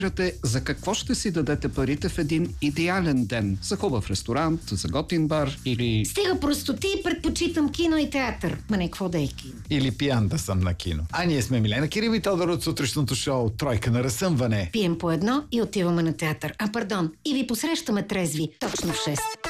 за какво ще си дадете парите в един идеален ден. За хубав ресторант, за готин бар или... Стига простоти, предпочитам кино и театър. Ма не, какво да е кино? Или пиян да съм на кино. А ние сме Милена Кирил и Тодор от сутрешното шоу Тройка на разсъмване. Пием по едно и отиваме на театър. И ви посрещаме трезви точно в 6.